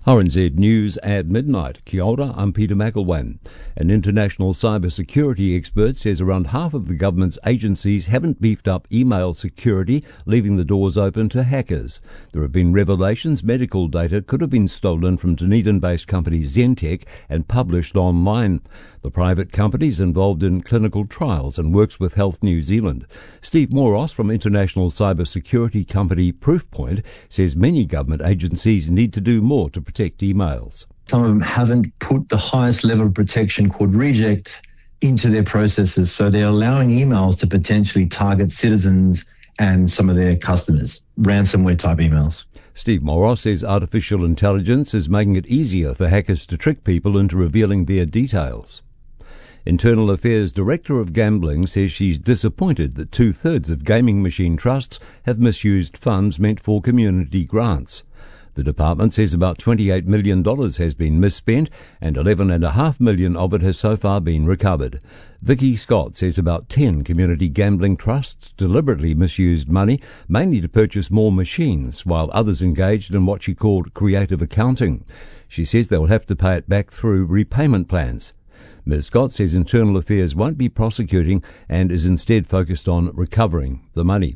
RNZ News at midnight. Kia ora, I'm Peter McElwain. An international cybersecurity expert says around half of the government's agencies haven't beefed up email security, leaving the doors open to hackers. There have been revelations medical data could have been stolen from Dunedin-based company Zentech and published online. The private company is involved in clinical trials and works with Health New Zealand. Steve Moros from international cybersecurity company Proofpoint says many government agencies need to do more to protect emails. Some of them haven't put the highest level of protection called reject into their processes, so they're allowing emails to potentially target citizens and some of their customers, ransomware type emails. Steve Moros says artificial intelligence is making it easier for hackers to trick people into revealing their details. Internal Affairs Director of Gambling says she's disappointed that 2/3 of gaming machine trusts have misused funds meant for community grants. The department says about $28 million has been misspent and $11.5 million of it has so far been recovered. Vicky Scott says about 10 community gambling trusts deliberately misused money, mainly to purchase more machines, while others engaged in what she called creative accounting. She says they will have to pay it back through repayment plans. Ms. Scott says Internal Affairs won't be prosecuting and is instead focused on recovering the money.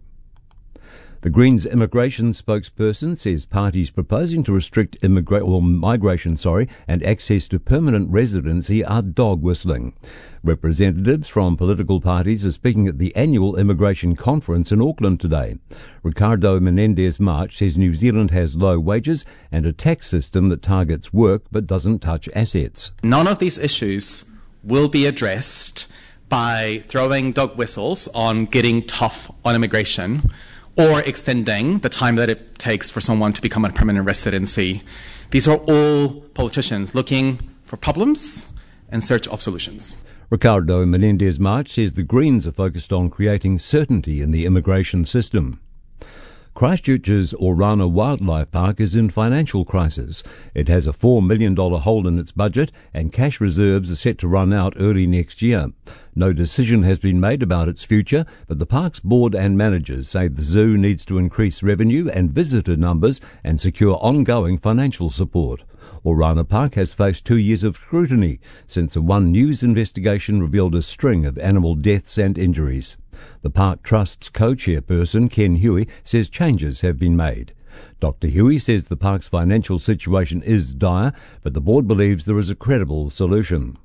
The Greens immigration spokesperson says parties proposing to restrict migration and access to permanent residency are dog whistling. Representatives from political parties are speaking at the annual immigration conference in Auckland today. Ricardo Menendez March says New Zealand has low wages and a tax system that targets work but doesn't touch assets. None of these issues will be addressed by throwing dog whistles on getting tough on immigration or extending the time that it takes for someone to become a permanent residency. These are all politicians looking for problems in search of solutions. Ricardo Menendez March says the Greens are focused on creating certainty in the immigration system. Christchurch's Orana Wildlife Park is in financial crisis. It has a $4 million hole in its budget and cash reserves are set to run out early next year. No decision has been made about its future, but the park's board and managers say the zoo needs to increase revenue and visitor numbers and secure ongoing financial support. Orana Park has faced 2 years of scrutiny since a One News investigation revealed a string of animal deaths and injuries. The Park Trust's co-chairperson, Ken Huey, says changes have been made. Dr. Huey says the park's financial situation is dire, but the board believes there is a credible solution.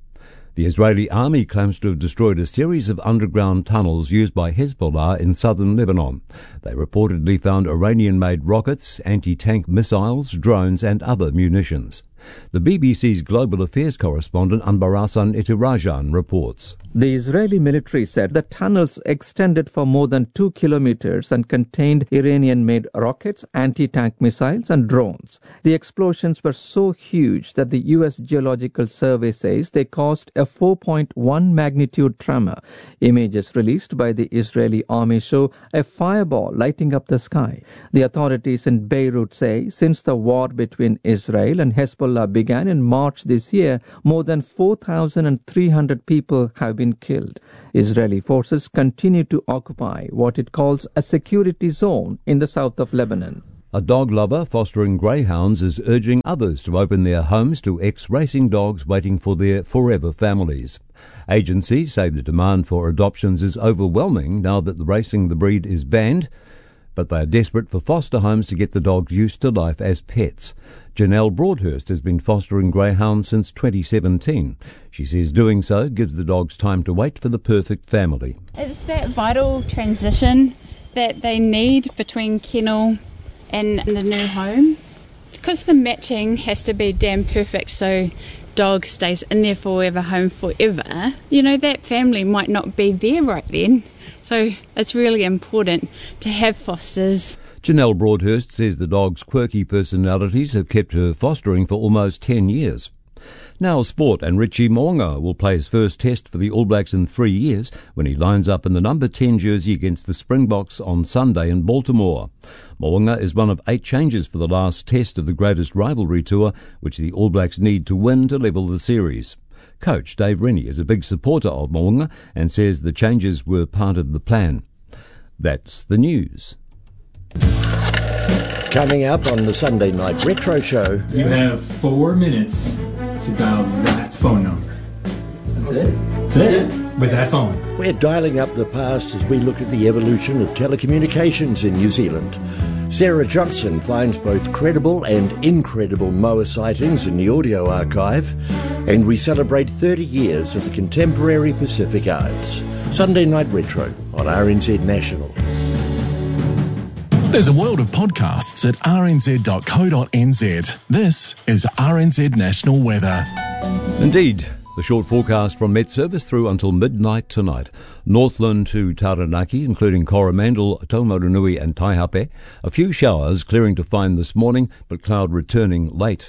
The Israeli army claims to have destroyed a series of underground tunnels used by Hezbollah in southern Lebanon. They reportedly found Iranian-made rockets, anti-tank missiles, drones and other munitions. The BBC's global affairs correspondent Anbarasan Itirajan reports. The Israeli military said the tunnels extended for more than 2 kilometers and contained Iranian-made rockets, anti-tank missiles and drones. The explosions were so huge that the U.S. Geological Survey says they caused a 4.1 magnitude tremor. Images released by the Israeli army show a fireball lighting up the sky. The authorities in Beirut say since the war between Israel and Hezbollah began in March this year, more than 4,300 people have been killed. Israeli forces continue to occupy what it calls a security zone in the south of Lebanon. A dog lover fostering greyhounds is urging others to open their homes to ex-racing dogs waiting for their forever families. Agencies say the demand for adoptions is overwhelming now that the breed is banned, but they are desperate for foster homes to get the dogs used to life as pets. Janelle Broadhurst has been fostering greyhounds since 2017. She says doing so gives the dogs time to wait for the perfect family. It's that vital transition that they need between kennel and the new home. Because the matching has to be damn perfect so dog stays in their forever home forever, that family might not be there right then. So it's really important to have fosters. Janelle Broadhurst says the dog's quirky personalities have kept her fostering for almost 10 years. Now sport, and Richie Mo'unga will play his first test for the All Blacks in 3 years when he lines up in the number 10 jersey against the Springboks on Sunday in Baltimore. Mo'unga is one of 8 changes for the last test of the greatest rivalry tour, which the All Blacks need to win to level the series. Coach Dave Rennie is a big supporter of Mo'unga and says the changes were part of the plan. That's the news. Coming up on the Sunday Night Retro Show. You have 4 minutes to dial that phone number. That's it? That's it. With that phone. We're dialing up the past as we look at the evolution of telecommunications in New Zealand. Sarah Johnson finds both credible and incredible moa sightings in the audio archive, and we celebrate 30 years of the contemporary Pacific arts. Sunday Night Retro on RNZ National. There's a world of podcasts at rnz.co.nz. This is RNZ National Weather. Indeed, the short forecast from Met Service through until midnight tonight. Northland to Taranaki, including Coromandel, Taumarunui and Taihape. A few showers clearing to fine this morning, but cloud returning late.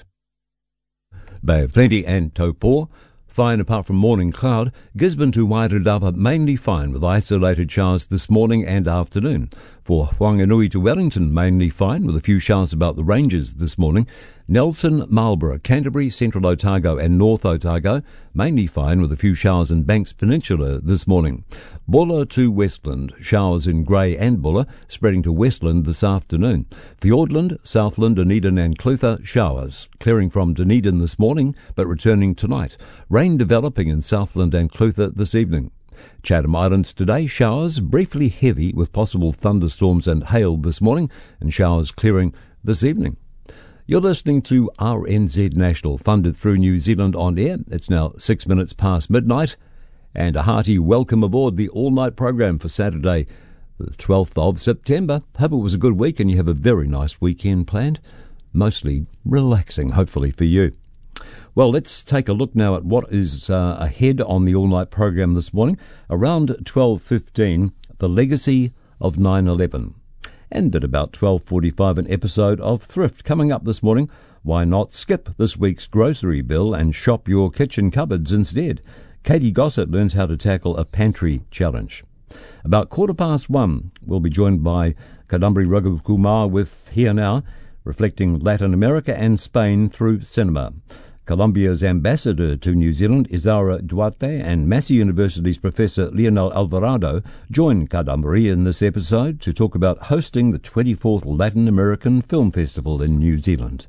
Bay of Plenty and Taupo, fine apart from morning cloud. Gisborne to Wairarapa, mainly fine with isolated showers this morning and afternoon. For Whanganui to Wellington, mainly fine with a few showers about the ranges this morning. Nelson, Marlborough, Canterbury, Central Otago and North Otago, mainly fine with a few showers in Banks Peninsula this morning. Bulla to Westland, showers in Grey and Bulla, spreading to Westland this afternoon. Fiordland, Southland, Dunedin and Clutha, showers, clearing from Dunedin this morning but returning tonight. Rain developing in Southland and Clutha this evening. Chatham Islands today, showers, briefly heavy with possible thunderstorms and hail this morning, and showers clearing this evening. You're listening to RNZ National, funded through New Zealand On Air. It's now 6 minutes past midnight, and a hearty welcome aboard the all-night program for Saturday, the 12th of September. Hope it was a good week and you have a very nice weekend planned. Mostly relaxing, hopefully, for you. Well, let's take a look now at what is ahead on the all-night program this morning. Around 12:15, the legacy of 9/11. And at about 12:45, an episode of Thrift. Coming up this morning, why not skip this week's grocery bill and shop your kitchen cupboards instead? Katie Gossett learns how to tackle a pantry challenge. About 1:15, we'll be joined by Kadambari Raghukumar with Here Now, reflecting Latin America and Spain through cinema. Colombia's ambassador to New Zealand, Isaura Duarte, and Massey University's Professor Leonel Alvarado join Kadambari in this episode to talk about hosting the 24th Latin American Film Festival in New Zealand.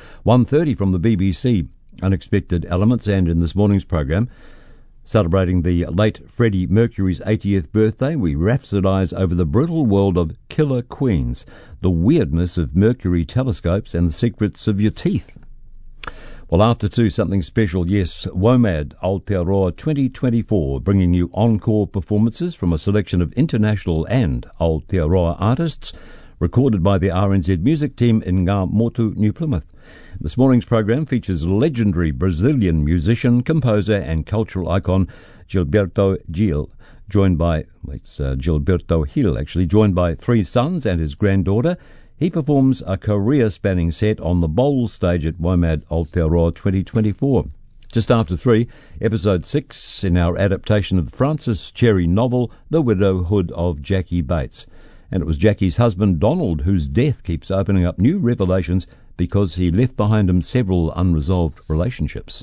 1:30 from the BBC, Unexpected Elements, and in this morning's program, celebrating the late Freddie Mercury's 80th birthday, we rhapsodise over the brutal world of killer queens, the weirdness of Mercury telescopes and the secrets of your teeth. Well, after 2, something special, yes, WOMAD Aotearoa 2024, bringing you encore performances from a selection of international and Aotearoa artists, recorded by the RNZ music team in Ngā Motu, New Plymouth. This morning's program features legendary Brazilian musician, composer and cultural icon Gilberto Gil, joined by, Gilberto Gil, actually, joined by 3 sons and his granddaughter. He performs a career-spanning set on the Bowl stage at WOMAD Aotearoa 2024. Just after 3, episode 6 in our adaptation of the Francis Cherry novel, The Widowhood of Jackie Bates. And it was Jackie's husband, Donald, whose death keeps opening up new revelations because he left behind him several unresolved relationships.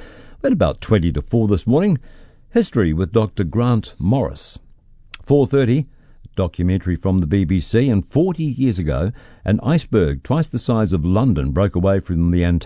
At about 20 to 4 this morning, history with Dr. Grant Morris. 4:30, documentary from the BBC, and 40 years ago, an iceberg twice the size of London broke away from the Antarctic